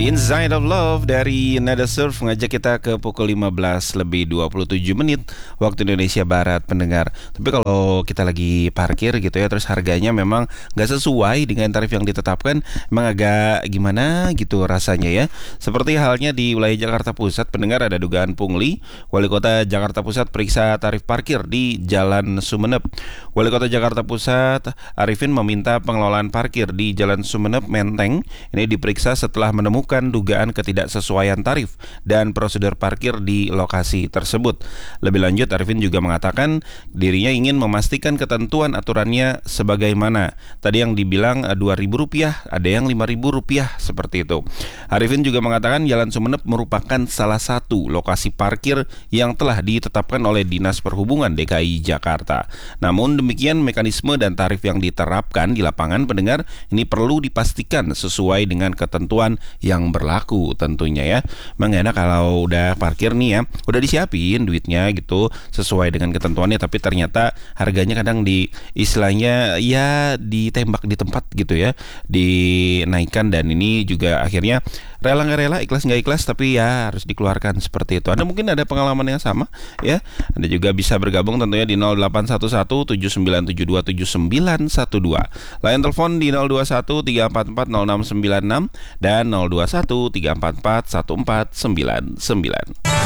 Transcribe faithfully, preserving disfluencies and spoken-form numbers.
Inside of Love dari Nada Surf mengajak kita ke pukul lima belas lebih dua puluh tujuh menit waktu Indonesia Barat, pendengar. Tapi kalau kita lagi parkir gitu ya, terus harganya memang nggak sesuai dengan tarif yang ditetapkan, emang agak gimana gitu rasanya ya. Seperti halnya di wilayah Jakarta Pusat, pendengar, ada dugaan pungli. Wali Kota Jakarta Pusat periksa tarif parkir di Jalan Sumeneb. Wali Kota Jakarta Pusat Arifin meminta pengelolaan parkir di Jalan Sumeneb Menteng ini diperiksa setelah menemukan dugaan ketidaksesuaian tarif dan prosedur parkir di lokasi tersebut. Lebih lanjut, Arifin juga mengatakan dirinya ingin memastikan ketentuan aturannya sebagaimana tadi yang dibilang dua ribu rupiah, ada yang lima ribu rupiah seperti itu. Arifin juga mengatakan Jalan Sumeneb merupakan salah satu lokasi parkir yang telah ditetapkan oleh Dinas Perhubungan D K I Jakarta. Namun demikian, mekanisme dan tarif yang diterapkan di lapangan, pendengar, ini perlu dipastikan sesuai dengan ketentuan yang berlaku tentunya ya. Emang enak kalau udah parkir nih ya, udah disiapin duitnya gitu sesuai dengan ketentuannya, tapi ternyata harganya kadang di istilahnya ya ditembak di tempat gitu ya, dinaikkan, dan ini juga akhirnya rela nggak rela, ikhlas nggak ikhlas, tapi ya harus dikeluarkan seperti itu. Anda mungkin ada pengalaman yang sama ya. Anda juga bisa bergabung tentunya di nol delapan satu satu tujuh sembilan tujuh dua tujuh sembilan satu dua. Line telepon di nol dua satu tiga empat empat nol enam sembilan enam dan nol dua satu tiga empat empat satu empat sembilan sembilan.